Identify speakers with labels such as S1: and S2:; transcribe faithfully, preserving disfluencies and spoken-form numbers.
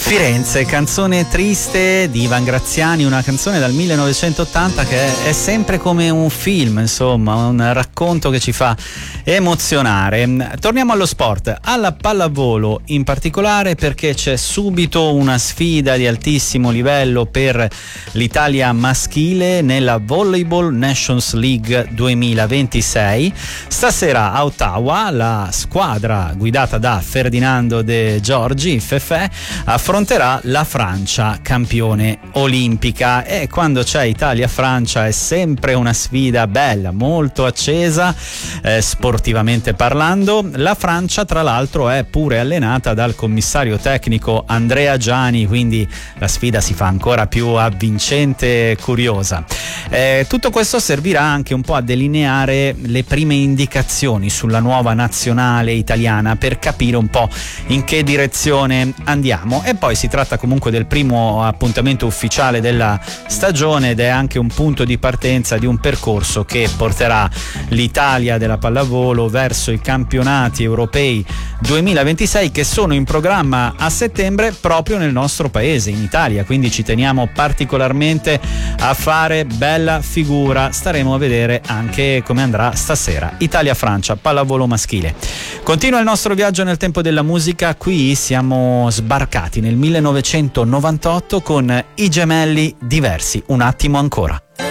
S1: Firenze, canzone triste di Ivan Graziani, una canzone dal millenovecentottanta che è sempre come un film, insomma, un racconto che ci fa emozionare. Torniamo allo sport, alla pallavolo in particolare, perché c'è subito una sfida di altissimo livello per l'Italia maschile nella Volleyball Nations League duemilaventisei. Stasera a Ottawa la squadra guidata da Ferdinando De Giorgi, Fefè, affronterà la Francia, campione olimpica. E quando c'è Italia-Francia è sempre una sfida bella, molto accesa, eh, sportivamente parlando. La Francia tra l'altro è pure allenata dal commissario tecnico Andrea Giani, quindi la sfida si fa ancora più avvincente e curiosa. Eh, tutto questo servirà anche un po' a delineare le prime indicazioni sulla nuova nazionale italiana, per capire un po' in che direzione andiamo. E poi si tratta comunque del primo appuntamento ufficiale della stagione ed è anche un punto di partenza di un percorso che porterà l'Italia della pallavolo verso i campionati europei duemilaventisei, che sono in programma a settembre proprio nel nostro paese, in Italia, quindi ci teniamo particolarmente a fare bella figura. Staremo a vedere anche come andrà stasera Italia-Francia, pallavolo maschile. Continua il nostro viaggio nel tempo della musica. Qui siamo sbarcati nel millenovecentonovantotto con i Gemelli Diversi, Un attimo ancora.